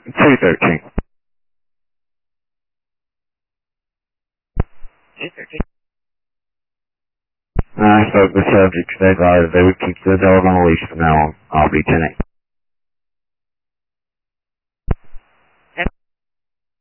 213. 213. I spoke with the subject. They advised they would keep the dog on a leash from now on. I'll be 10-8.